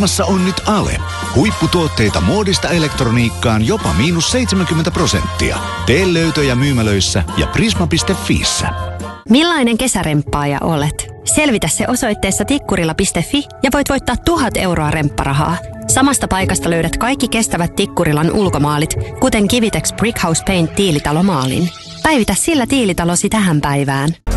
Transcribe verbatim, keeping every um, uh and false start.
Massa on nyt Ale. Huipputuotteita muodista elektroniikkaan jopa miinus seitsemänkymmentä prosenttia. Tee löytöjä myymälöissä ja prisma piste fiissä. Millainen kesäremppaaja olet? Selvitä se osoitteessa tikkurila piste fi ja voit voittaa tuhat euroa rempparahaa. Samasta paikasta löydät kaikki kestävät Tikkurilan ulkomaalit, kuten Kivitex Brickhouse Paint tiilitalomaalin. Päivitä sillä tiilitalosi tähän päivään.